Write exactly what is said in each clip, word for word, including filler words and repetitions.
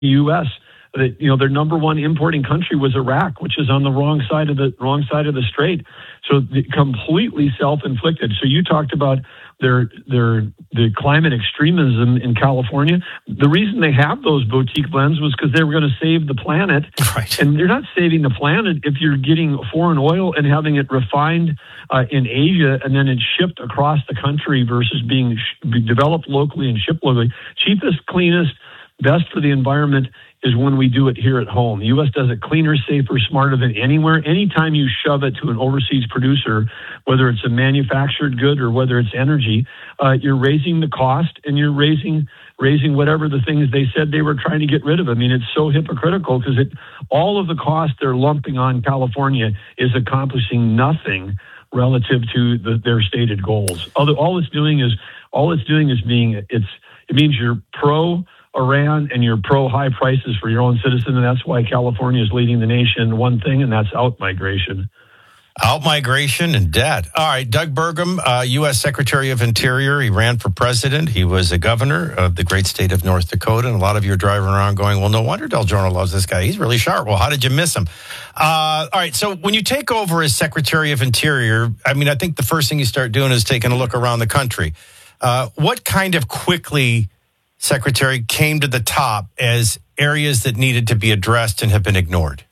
U S That, you know, their number one importing country was Iraq, which is on the wrong side of the wrong side of the strait. So the, completely self-inflicted. So you talked about their their the climate extremism in California. The reason they have those boutique blends was because they were going to save the planet. Right. And they're not saving the planet if you're getting foreign oil and having it refined uh, in Asia and then it's shipped across the country versus being sh- be developed locally and shipped locally. Cheapest, cleanest, best for the environment is when we do it here at home. The U S does it cleaner, safer, smarter than anywhere. Anytime you shove it to an overseas producer, whether it's a manufactured good or whether it's energy, uh, you're raising the cost and you're raising raising whatever the things they said they were trying to get rid of. I mean, it's so hypocritical because it all of the cost they're lumping on California is accomplishing nothing relative to the, their stated goals. All, the, all it's doing is all it's doing is being it's it means you're pro Iran and you're pro high prices for your own citizen, and that's why California is leading the nation. One thing, and that's out migration. Out migration and debt. All right, Doug Burgum, uh, U S Secretary of Interior. He ran for president. He was a governor of the great state of North Dakota, and a lot of you are driving around going, well, no wonder Del Giorno loves this guy. He's really sharp. Well, how did you miss him? Uh, all right, so when you take over as Secretary of Interior, I mean, I think the first thing you start doing is taking a look around the country. Uh, what kind of quickly, Secretary, came to the top as areas that needed to be addressed and have been ignored?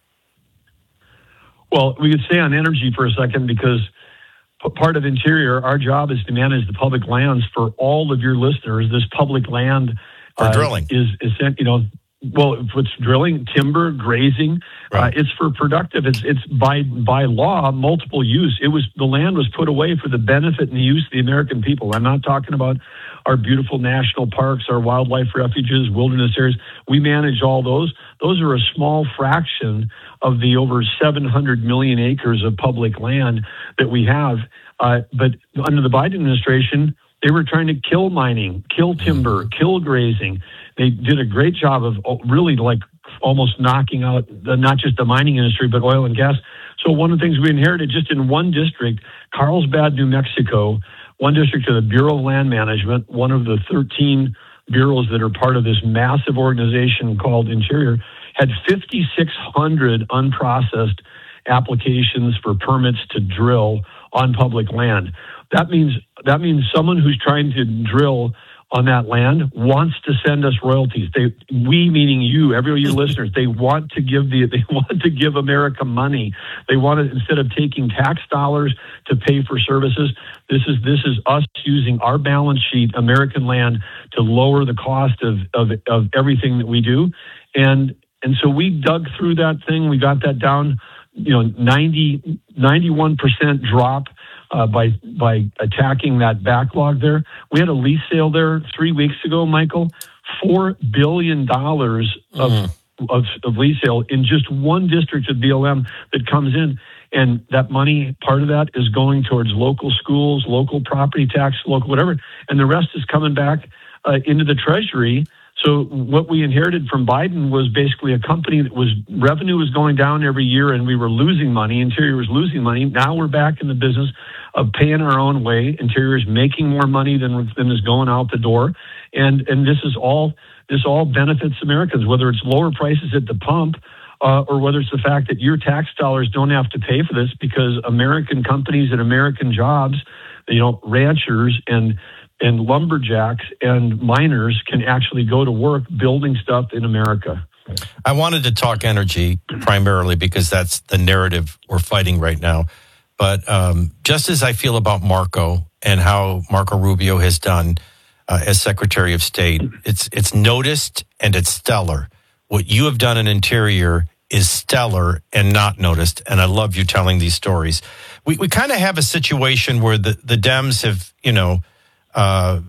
Well, we could stay on energy for a second because p- part of Interior, our job is to manage the public lands for all of your listeners. This public land for uh, drilling is, is, you know, well, if it's drilling, timber, grazing, right. uh, it's for productive. It's it's by by law multiple use. It was the land was put away for the benefit and the use of the American people. I'm not talking about our beautiful national parks, our wildlife refuges, wilderness areas. We manage all those. Those are a small fraction of the over seven hundred million acres of public land that we have. Uh, but under the Biden administration, they were trying to kill mining, kill timber, kill grazing. They did a great job of really like almost knocking out the, not just the mining industry, but oil and gas. So one of the things we inherited just in one district, Carlsbad, New Mexico, one district of the Bureau of Land Management, one of the thirteen bureaus that are part of this massive organization called Interior, had fifty-six hundred unprocessed applications for permits to drill on public land. That means that means someone who's trying to drill on that land wants to send us royalties. They, we meaning you, every of your listeners, they want to give the they want to give America money. They want to, instead of taking tax dollars to pay for services, this is this is us using our balance sheet, American land, to lower the cost of of, of everything that we do. And and so we dug through that thing. We got that down, you know, ninety, ninety-one percent drop. Uh, by by attacking that backlog there. We had a lease sale there three weeks ago, Michael. Four billion dollars of, mm. of of lease sale in just one district of B L M that comes in, and that money, part of that is going towards local schools, local property tax, local whatever, and the rest is coming back uh, into the Treasury. So what we inherited from Biden was basically a company that was revenue was going down every year and we were losing money. Interior was losing money. Now we're back in the business of paying our own way. Interior is making more money than, than is going out the door. And, and this is all, this all benefits Americans, whether it's lower prices at the pump, uh, or whether it's the fact that your tax dollars don't have to pay for this because American companies and American jobs, you know, ranchers and, and lumberjacks and miners can actually go to work building stuff in America. I wanted to talk energy primarily because that's the narrative we're fighting right now. But um, just as I feel about Marco and how Marco Rubio has done uh, as Secretary of State, it's it's noticed and it's stellar. What you have done in Interior is stellar and not noticed. And I love you telling these stories. We we kind of have a situation where the, the Dems have, you know, Uh,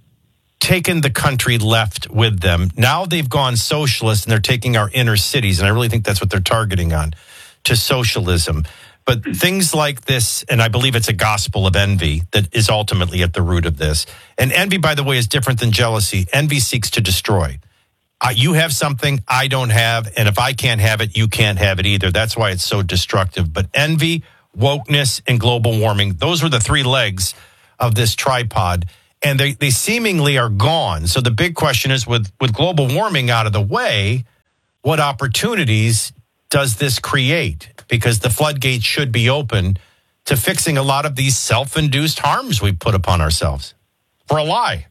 taken the country left with them. Now they've gone socialist and they're taking our inner cities. And I really think that's what they're targeting on, to socialism. But things like this, and I believe it's a gospel of envy that is ultimately at the root of this. And envy, by the way, is different than jealousy. Envy seeks to destroy. Uh, you have something I don't have, and if I can't have it, you can't have it either. That's why it's so destructive. But envy, wokeness, and global warming, those were the three legs of this tripod. and they, they seemingly are gone. So the big question is, with, with global warming out of the way, what opportunities does this create? Because the floodgates should be open to fixing a lot of these self-induced harms we put upon ourselves for a lie.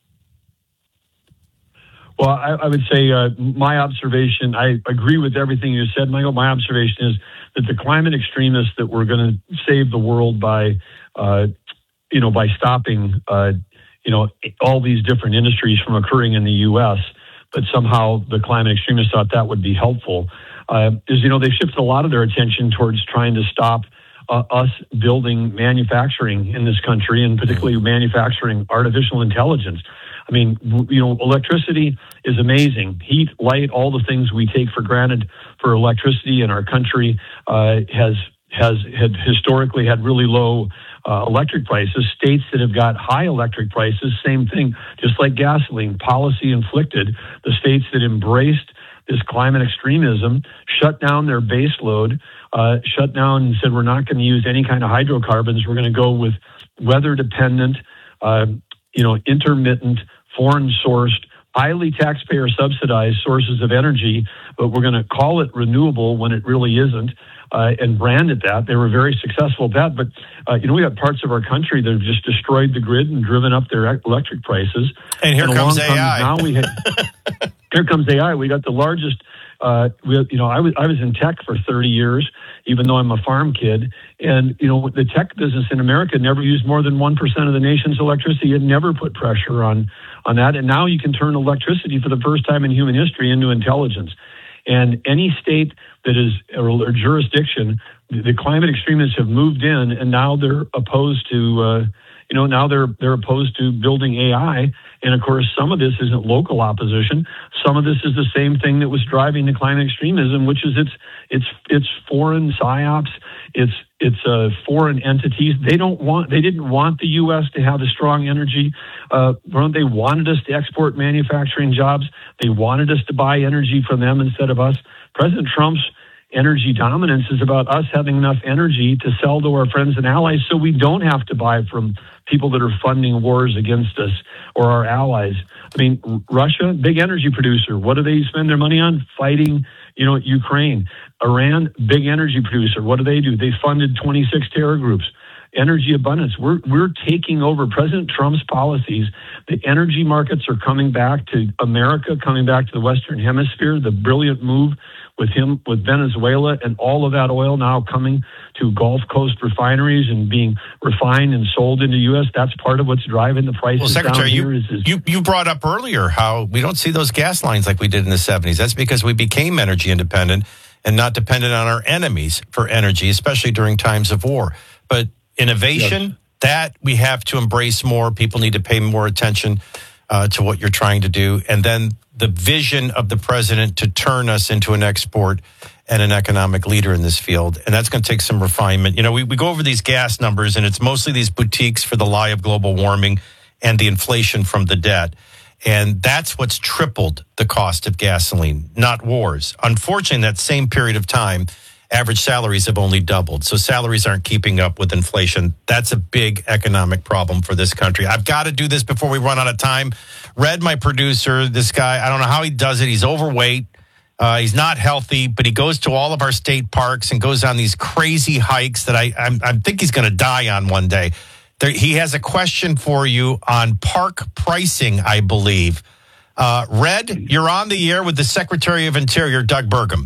Well, I, I would say uh, my observation, I agree with everything you said, Michael. My observation is that the climate extremists that we're going to save the world by, uh, you know, by stopping, uh, you know, all these different industries from occurring in the U S, but somehow the climate extremists thought that would be helpful, uh, is, you know, they shifted a lot of their attention towards trying to stop uh, us building manufacturing in this country, and particularly manufacturing artificial intelligence. I mean, you know, electricity is amazing. Heat, light, all the things we take for granted for electricity in our country uh, has has had historically had really low uh, electric prices. States that have got high electric prices, same thing, just like gasoline, policy inflicted. The states that embraced this climate extremism shut down their base load, uh, shut down and said, we're not going to use any kind of hydrocarbons. We're going to go with weather dependent, uh, you know, intermittent, foreign sourced, highly taxpayer subsidized sources of energy, but we're going to call it renewable when it really isn't, uh, and brand it that. They were very successful at that. But, uh, you know, we got parts of our country that have just destroyed the grid and driven up their electric prices. And here and comes A I. Now we had, here comes A I. We got the largest, uh, we, you know, I was, I was in tech for thirty years, even though I'm a farm kid. And, you know, the tech business in America never used more than one percent of the nation's electricity. It never put pressure on, on that. And now you can turn electricity for the first time in human history into intelligence. And any state that is, or jurisdiction, the climate extremists have moved in, and now they're opposed to, uh, you know, now they're they're opposed to building A I. And of course, some of this isn't local opposition. Some of this is the same thing that was driving the climate extremism, which is it's it's it's foreign psyops. It's it's uh, foreign entities. They don't want. They didn't want the U S to have a strong energy. Uh, they wanted us to export manufacturing jobs. They wanted us to buy energy from them instead of us. President Trump's energy dominance is about us having enough energy to sell to our friends and allies, so we don't have to buy from people that are funding wars against us or our allies. I mean, Russia, big energy producer. What do they spend their money on? Fighting, you know, Ukraine. Iran, big energy producer. What do they do? They funded twenty-six terror groups. Energy abundance. We're we're taking over President Trump's policies. The energy markets are coming back to America, coming back to the Western Hemisphere. The brilliant move with him, with Venezuela, and all of that oil now coming to Gulf Coast refineries and being refined and sold into U S. That's part of what's driving the prices well, Secretary, down here. You, is, is, you, you brought up earlier how we don't see those gas lines like we did in the seventies. That's because we became energy independent and not dependent on our enemies for energy, especially during times of war. But innovation, yes, that we have to embrace more. People need to pay more attention uh, to what you're trying to do. And then the vision of the president to turn us into an export and an economic leader in this field. And that's going to take some refinement. You know, we, we go over these gas numbers, and it's mostly these boutiques for the lie of global warming and the inflation from the debt. And that's what's tripled the cost of gasoline, not wars. Unfortunately, in that same period of time, average salaries have only doubled. So salaries aren't keeping up with inflation. That's a big economic problem for this country. I've got to do this before we run out of time. Red, my producer, this guy, I don't know how he does it. He's overweight. Uh, he's not healthy, but he goes to all of our state parks and goes on these crazy hikes that I, I'm, I think he's going to die on one day. There, he has a question for you on park pricing, I believe. Uh, Red, you're on the air with the Secretary of Interior, Doug Burgum.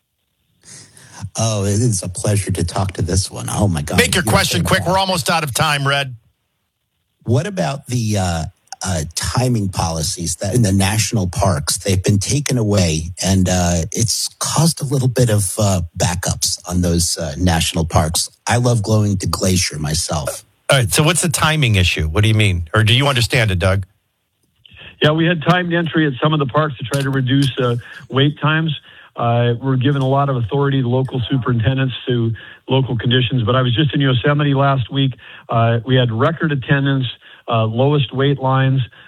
Oh, it is a pleasure to talk to this one. Oh, my God. Make your question quick. We're almost out of time, Red. What about the uh, uh, timing policies that in the national parks? They've been taken away, and uh, it's caused a little bit of uh, backups on those uh, national parks. I love going to Glacier myself. All right, so what's the timing issue? What do you mean? Or do you understand it, Doug? Yeah, we had timed entry at some of the parks to try to reduce uh, wait times. Uh, we're given a lot of authority to local superintendents to local conditions. But I was just in Yosemite last week. Uh, we had record attendance, uh, lowest wait lines.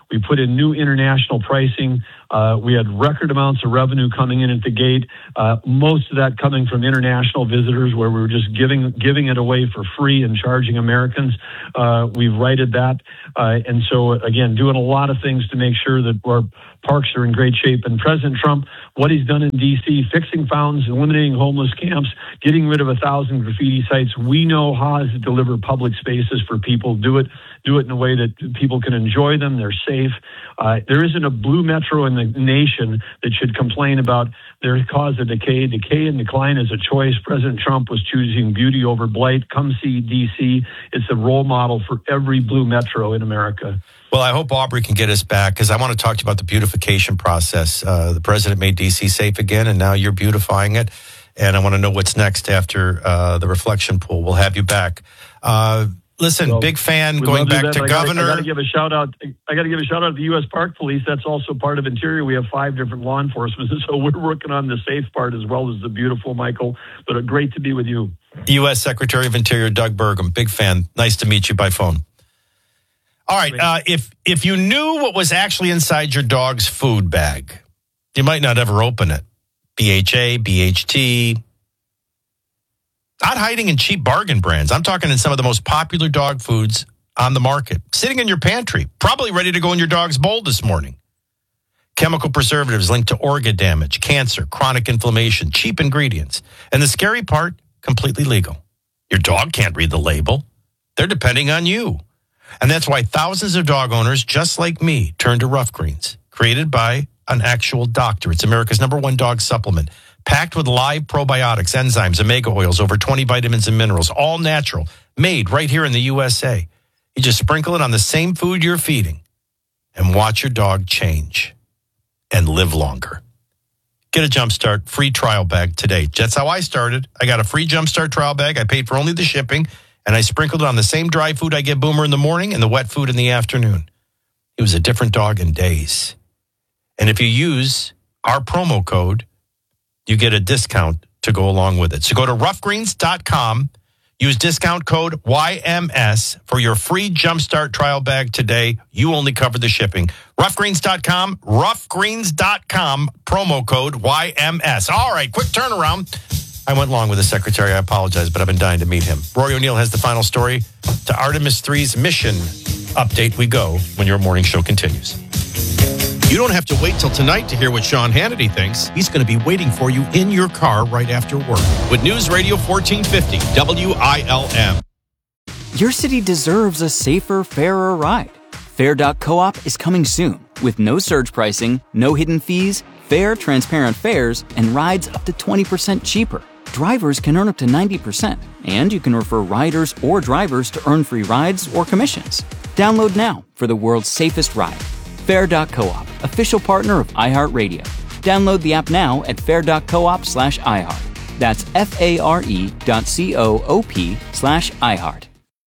We put in new international pricing. Uh, we had record amounts of revenue coming in at the gate, uh, most of that coming from international visitors where we were just giving giving it away for free and charging Americans. Uh, we've righted that. Uh, and so, again, doing a lot of things to make sure that our parks are in great shape. And President Trump, what he's done in D C, fixing fountains, eliminating homeless camps, getting rid of a thousand graffiti sites, we know how to deliver public spaces for people. Do it, do it in a way that people can enjoy them. They're safe. Uh, there isn't a blue metro in the nation that should complain about their cause of decay. Decay and decline is a choice. President Trump was choosing beauty over blight. Come see D C. It's a role model for every blue metro in America. Well, I hope Aubrey can get us back because I want to talk to you about the beautification process. Uh, the president made D C safe again, and now you're beautifying it. And I want to know what's next after uh, the reflection pool. We'll have you back. Uh, listen, well, big fan going back to, to governor. I got to give a shout out. I got to give a shout out to the U S Park Police. That's also part of Interior. We have five different law enforcement, so we're working on the safe part as well as the beautiful, Michael. But great to be with you. U S Secretary of Interior Doug Burgum, big fan. Nice to meet you by phone. All right, uh, if if you knew what was actually inside your dog's food bag, you might not ever open it. B H A, B H T. Not hiding in cheap bargain brands. I'm talking in some of the most popular dog foods on the market. Sitting in your pantry, probably ready to go in your dog's bowl this morning. Chemical preservatives linked to organ damage, cancer, chronic inflammation, cheap ingredients. And the scary part, completely legal. Your dog can't read the label. They're depending on you. And that's why thousands of dog owners, just like me, turn to Rough Greens, created by an actual doctor. It's America's number one dog supplement, packed with live probiotics, enzymes, omega oils, over twenty vitamins and minerals, all natural, made right here in the U S A. You just sprinkle it on the same food you're feeding and watch your dog change and live longer. Get a Jumpstart free trial bag today. That's how I started. I got a free Jumpstart trial bag. I paid for only the shipping. And I sprinkled it on the same dry food I give Boomer in the morning and the wet food in the afternoon. It was a different dog in days. And if you use our promo code, you get a discount to go along with it. So go to rough greens dot com, use discount code Y M S for your free Jumpstart trial bag today. You only cover the shipping. rough greens dot com, rough greens dot com, promo code Y M S. All right, quick turnaround. I went long with the secretary. I apologize, but I've been dying to meet him. Rory O'Neill has the final story. To Artemis three's mission update we go when your morning show continues. You don't have to wait till tonight to hear what Sean Hannity thinks. He's going to be waiting for you in your car right after work with News Radio fourteen fifty W I L M. Your city deserves a safer, fairer ride. Fair dot coop is coming soon with no surge pricing, no hidden fees, fair, transparent fares, and rides up to twenty percent cheaper. Drivers can earn up to ninety percent, and you can refer riders or drivers to earn free rides or commissions. Download now for the world's safest ride. Fair dot coop, official partner of iHeartRadio. Download the app now at fair dot coop slash iHeart. That's F-A-R-E dot C-O-O-P slash iHeart.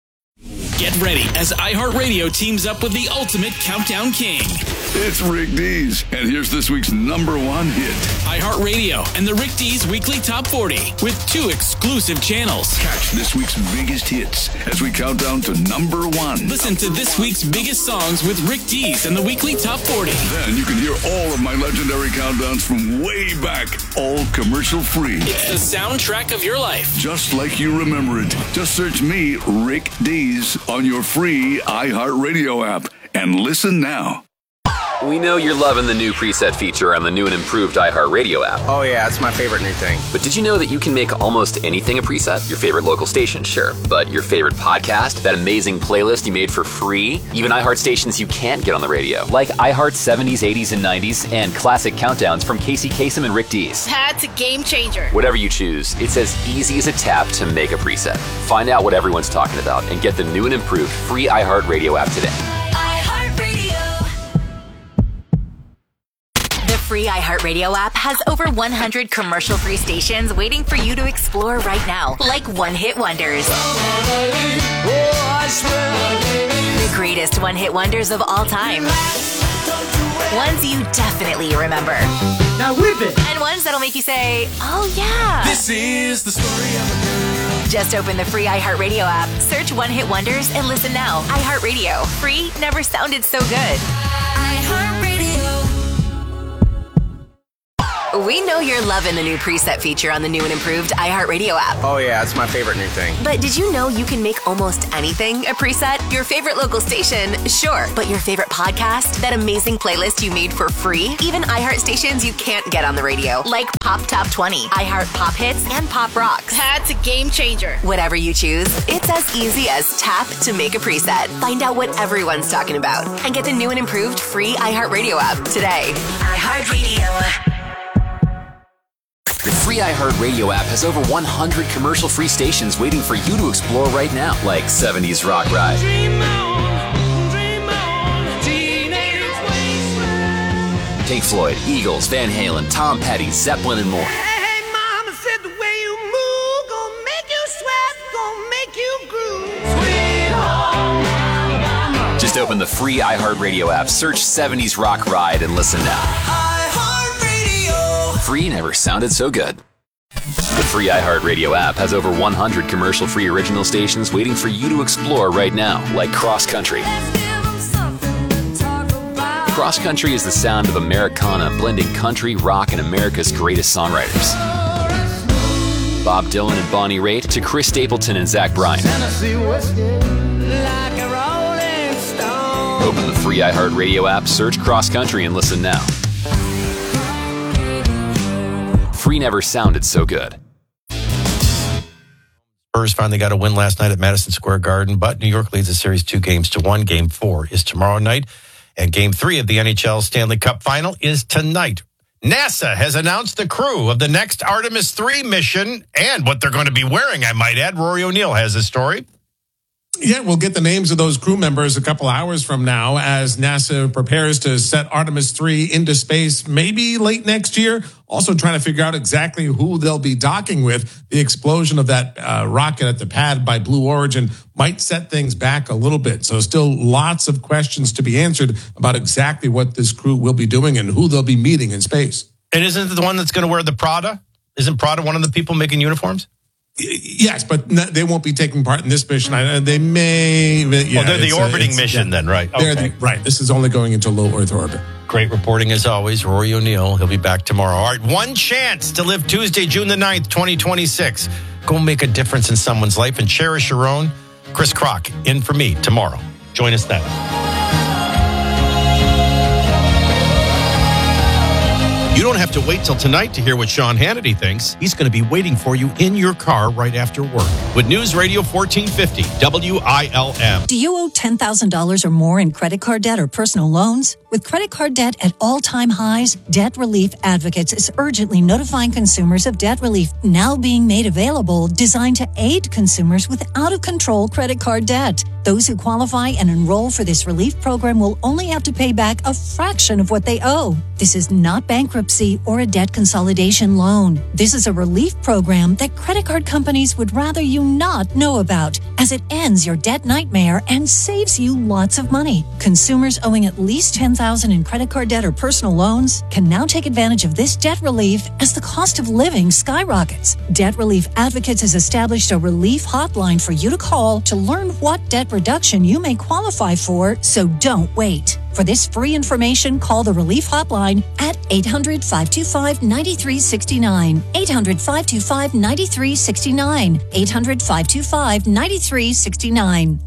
Get ready as iHeartRadio teams up with the ultimate countdown king. It's Rick Dees, and here's this week's number one hit. iHeartRadio and the Rick Dees Weekly Top forty with two exclusive channels. Catch this week's biggest hits as we count down to number one. Listen to this week's biggest songs with Rick Dees and the Weekly Top forty. Then you can hear all of my legendary countdowns from way back, all commercial free. It's the soundtrack of your life. Just like you remember it. Just search me, Rick Dees, on your free iHeartRadio app and listen now. We know you're loving the new preset feature on the new and improved iHeartRadio app. Oh yeah, it's my favorite new thing. But did you know that you can make almost anything a preset? Your favorite local station, sure. But your favorite podcast, that amazing playlist you made for free, even iHeart stations you can't get on the radio, like iHeart seventies, eighties, and nineties, and classic countdowns from Casey Kasem and Rick Dees. That's a game changer. Whatever you choose, it's as easy as a tap to make a preset. Find out what everyone's talking about and get the new and improved free iHeartRadio app today. The free iHeartRadio app has over one hundred commercial-free stations waiting for you to explore right now, like one-hit wonders. The greatest one-hit wonders of all time. Ones you definitely remember. Now whip it! And ones that'll make you say, oh yeah. This is the story of a girl. Just open the free iHeartRadio app, search One Hit Wonders, and listen now. iHeartRadio. Free never sounded so good. We know you're loving the new preset feature on the new and improved iHeartRadio app. Oh, yeah, it's my favorite new thing. But did you know you can make almost anything a preset? Your favorite local station? Sure. But your favorite podcast? That amazing playlist you made for free? Even iHeart stations you can't get on the radio, like Pop Top twenty, iHeart Pop Hits, and Pop Rocks. That's a game changer. Whatever you choose, it's as easy as tap to make a preset. Find out what everyone's talking about and get the new and improved free iHeartRadio app today. iHeartRadio. The free iHeartRadio app has over one hundred commercial-free stations waiting for you to explore right now, like seventies Rock Ride, Dream on, dream on, teenage wasteland. Pink Floyd, Eagles, Van Halen, Tom Petty, Zeppelin, and more. Hey, mama said the way you move gonna make you sweat, gonna make you groove. Sweet home Alabama. Just open the free iHeartRadio app, search seventies Rock Ride, and listen now. Free never sounded so good. The free iHeartRadio app has over one hundred commercial-free original stations waiting for you to explore right now, like Cross Country. Cross Country is the sound of Americana blending country, rock, and America's greatest songwriters. Bob Dylan and Bonnie Raitt to Chris Stapleton and Zach Bryan. Open the free iHeartRadio app, search Cross Country, and listen now. Free never sounded so good. Spurs finally got a win last night at Madison Square Garden, but New York leads the series two games to one. Game four is tomorrow night, and game three of the N H L Stanley Cup Final is tonight. NASA has announced the crew of the next Artemis three mission and what they're going to be wearing, I might add. Rory O'Neill has a story. Yeah, we'll get the names of those crew members a couple hours from now as NASA prepares to set Artemis three into space maybe late next year. Also trying to figure out exactly who they'll be docking with. The explosion of that uh, rocket at the pad by Blue Origin might set things back a little bit. So still lots of questions to be answered about exactly what this crew will be doing and who they'll be meeting in space. And isn't it the one that's going to wear the Prada? Isn't Prada one of the people making uniforms? Yes, but they won't be taking part in this mission. They may. Yeah, well, they're the orbiting a, mission yeah, then, right? Okay. The, right. This is only going into low Earth orbit. Great reporting as always. Rory O'Neill. He'll be back tomorrow. All right, one chance to live Tuesday, June the ninth, twenty twenty-six. Go make a difference in someone's life and cherish your own. Chris Crock in for me tomorrow. Join us then. You don't have to wait till tonight to hear what Sean Hannity thinks. He's going to be waiting for you in your car right after work with News Radio fourteen fifty W I L M. Do you owe ten thousand dollars or more in credit card debt or personal loans? With credit card debt at all-time highs, Debt Relief Advocates is urgently notifying consumers of debt relief now being made available, designed to aid consumers with out-of-control credit card debt. Those who qualify and enroll for this relief program will only have to pay back a fraction of what they owe. This is not bankruptcy or a debt consolidation loan. This is a relief program that credit card companies would rather you not know about, as it ends your debt nightmare and saves you lots of money. Consumers owing at least ten thousand dollars in credit card debt or personal loans can now take advantage of this debt relief as the cost of living skyrockets. Debt Relief Advocates has established a relief hotline for you to call to learn what debt reduction you may qualify for, so don't wait. For this free information, call the Relief Hotline at eight hundred, five two five, nine three six nine, eight hundred, five two five, nine three six nine, eight hundred, five two five, nine three six nine.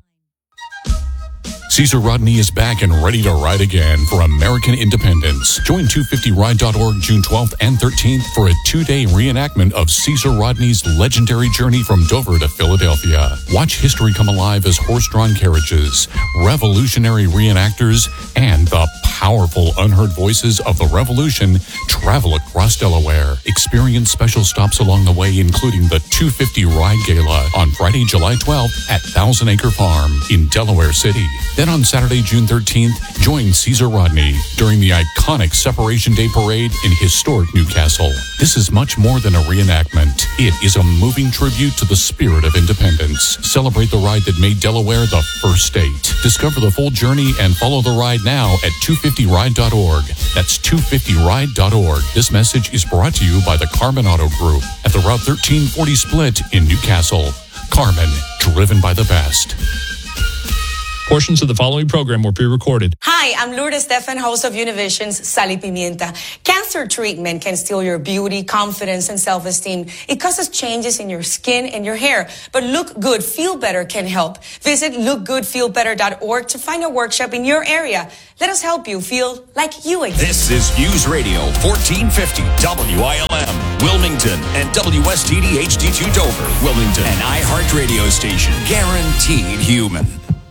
Caesar Rodney is back and ready to ride again for American independence. Join two fifty ride dot org June twelfth and thirteenth for a two-day reenactment of Caesar Rodney's legendary journey from Dover to Philadelphia. Watch history come alive as horse-drawn carriages, revolutionary reenactors, and the powerful unheard voices of the Revolution travel across Delaware. Experience special stops along the way, including the two fifty Ride Gala on Friday, July twelfth at Thousand Acre Farm in Delaware City. Then on Saturday, June thirteenth, join Caesar Rodney during the iconic Separation Day Parade in historic Newcastle. This is much more than a reenactment. It is a moving tribute to the spirit of independence. Celebrate the ride that made Delaware the first state. Discover the full journey and follow the ride now at two fifty ride dot org. That's two fifty ride dot org. This message is brought to you by the Carmen Auto Group at the Route thirteen forty split in Newcastle. Carmen, driven by the best. Portions of the following program were pre-recorded. Hi, I'm Lourdes Stefan, host of Univision's Sal y Pimienta. Cancer treatment can steal your beauty, confidence, and self-esteem. It causes changes in your skin and your hair. But Look Good, Feel Better can help. Visit look good feel better dot org to find a workshop in your area. Let us help you feel like you exist. This is News Radio fourteen fifty W I L M, Wilmington, and W S T D H D two Dover, Wilmington, an iHeart radio station, guaranteed human.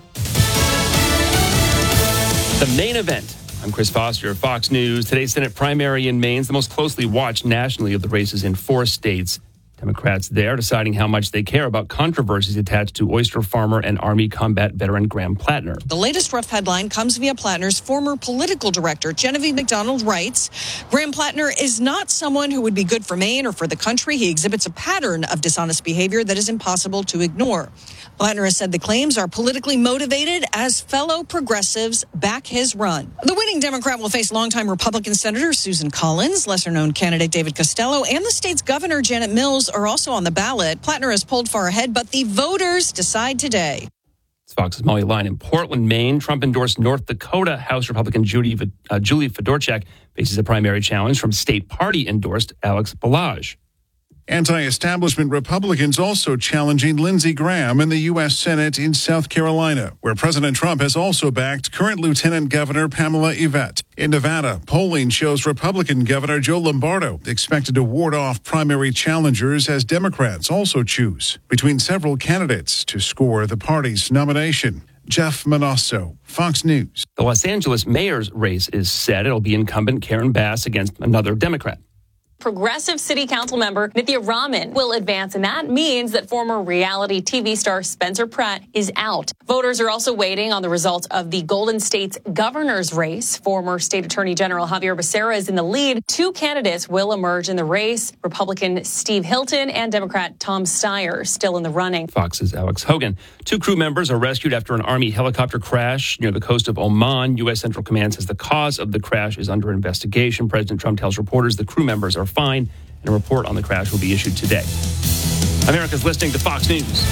The main event. I'm Chris Foster of Fox News. Today's Senate primary in Maine is the most closely watched nationally of the races in four states. Democrats there deciding how much they care about controversies attached to oyster farmer and Army combat veteran Graham Plattner. The latest rough headline comes via Plattner's former political director. Genevieve McDonald writes, Graham Plattner is not someone who would be good for Maine or for the country. He exhibits a pattern of dishonest behavior that is impossible to ignore. Plattner has said the claims are politically motivated as fellow progressives back his run. The winning Democrat will face longtime Republican Senator Susan Collins, lesser-known candidate David Costello, and the state's governor Janet Mills are also on the ballot. Plattner has pulled far ahead, but the voters decide today. It's Fox's Molly Line. In Portland, Maine, Trump-endorsed North Dakota House Republican Judy, uh, Julie Fedorchak faces a primary challenge from state party-endorsed Alex Balazs. Anti-establishment Republicans also challenging Lindsey Graham in the U S Senate in South Carolina, where President Trump has also backed current Lieutenant Governor Pamela Yvette. In Nevada, polling shows Republican Governor Joe Lombardo expected to ward off primary challengers as Democrats also choose between several candidates to score the party's nomination. Jeff Manasso, Fox News. The Los Angeles mayor's race is set. It'll be incumbent Karen Bass against another Democrat. Progressive City Council member Nithya Raman will advance, and that means that former reality T V star Spencer Pratt is out. Voters are also waiting on the results of the Golden State's governor's race. Former State Attorney General Javier Becerra is in the lead. Two candidates will emerge in the race, Republican Steve Hilton and Democrat Tom Steyer, still in the running. Fox's Alex Hogan. Two crew members are rescued after an Army helicopter crash near the coast of Oman. U S. Central Command says the cause of the crash is under investigation. President Trump tells reporters the crew members are fine, and a report on the crash will be issued today. America's listening to Fox News.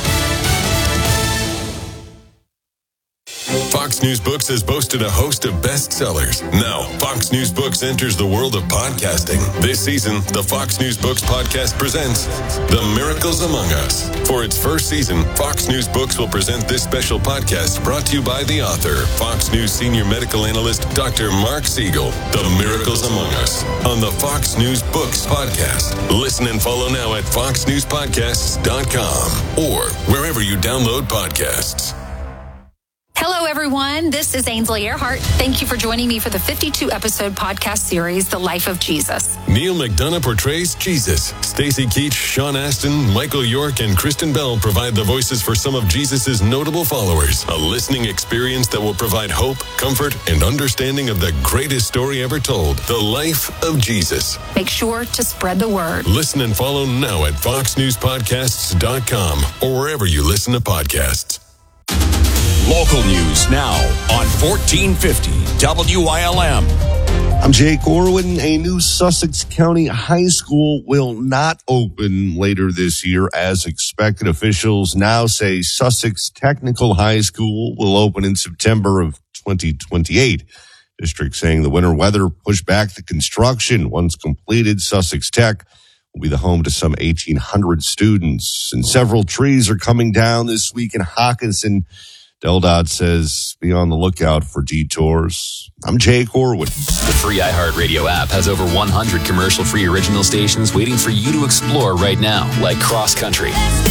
Fox News Books has boasted a host of bestsellers. Now, Fox News Books enters the world of podcasting. This season, the Fox News Books podcast presents The Miracles Among Us. For its first season, Fox News Books will present this special podcast brought to you by the author, Fox News senior medical analyst, Doctor Mark Siegel. The Miracles Among Us on the Fox News Books podcast. Listen and follow now at fox news podcasts dot com or wherever you download podcasts. Hello, everyone. This is Ainsley Earhart. Thank you for joining me for the fifty-two episode podcast series, The Life of Jesus. Neil McDonough portrays Jesus. Stacey Keach, Sean Astin, Michael York, and Kristen Bell provide the voices for some of Jesus' notable followers. A listening experience that will provide hope, comfort, and understanding of the greatest story ever told, the life of Jesus. Make sure to spread the word. Listen and follow now at fox news podcasts dot com or wherever you listen to podcasts. Local news now on fourteen fifty W I L M. I'm Jake Orwin. A new Sussex County high school will not open later this year as expected. Officials now say Sussex Technical High School will open in September of twenty twenty-eight. District saying the winter weather pushed back the construction. Once completed, Sussex Tech will be the home to some eighteen hundred students. And several trees are coming down this week in Hockinson. Del Dodd says, be on the lookout for detours. I'm Jake Orwood. The free iHeartRadio app has over one hundred commercial-free original stations waiting for you to explore right now, like Cross Country.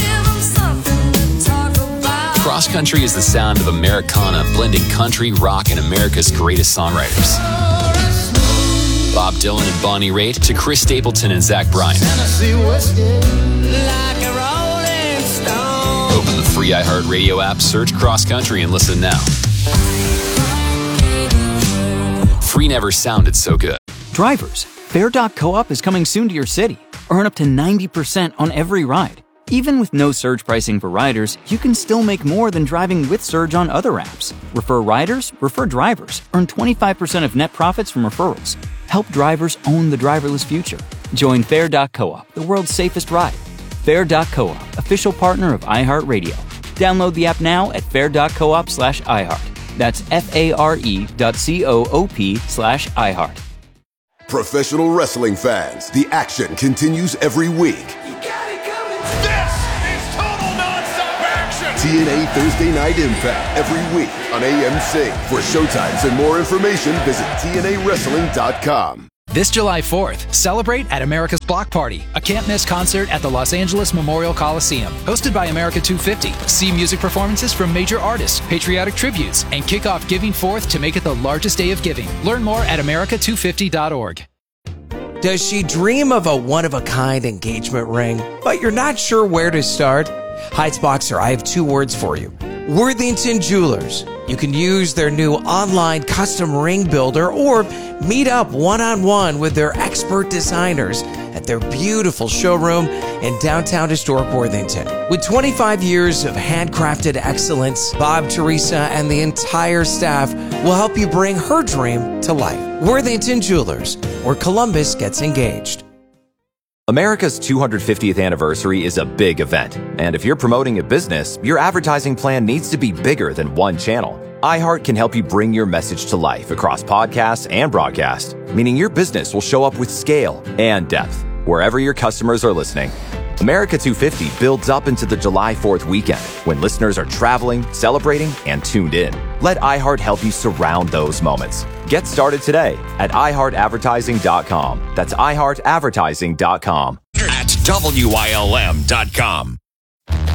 Cross Country is the sound of Americana, blending country, rock, and America's greatest songwriters. Bob Dylan and Bonnie Raitt to Chris Stapleton and Zach Bryan. Open the free iHeartRadio app, search Cross Country, and listen now. Free never sounded so good. Drivers, Fare dot co-op is coming soon to your city. Earn up to ninety percent on every ride. Even with no surge pricing for riders, you can still make more than driving with Surge on other apps. Refer riders, refer drivers. Earn twenty-five percent of net profits from referrals. Help drivers own the driverless future. Join Fare dot co-op, the world's safest ride. Fare dot co-op, official partner of iHeartRadio. Download the app now at fair.coop slash iHeart. That's F-A-R-E dot C-O-O-P slash iHeart. Professional wrestling fans, the action continues every week. This is total nonstop action! T N A Thursday Night Impact every week on A M C. For showtimes and more information, visit T N A wrestling dot com. This July fourth, celebrate at America's Block Party, a can't-miss concert at the Los Angeles Memorial Coliseum. Hosted by America two fifty. See music performances from major artists, patriotic tributes, and kick off Giving Fourth to make it the largest day of giving. Learn more at America two fifty dot org. Does she dream of a one-of-a-kind engagement ring, but you're not sure where to start? Heights Boxer, I have two words for you. Worthington Jewelers. You can use their new online custom ring builder or meet up one-on-one with their expert designers at their beautiful showroom in downtown historic Worthington. With twenty-five years of handcrafted excellence, Bob, Teresa, and the entire staff will help you bring her dream to life. Worthington Jewelers, where Columbus gets engaged. America's two hundred fiftieth anniversary is a big event, and if you're promoting a business, your advertising plan needs to be bigger than one channel. iHeart can help you bring your message to life across podcasts and broadcast, meaning your business will show up with scale and depth wherever your customers are listening. America two fifty builds up into the July fourth weekend when listeners are traveling, celebrating, and tuned in. Let iHeart help you surround those moments. Get started today at i heart advertising dot com. That's i heart advertising dot com. At W I L M dot com.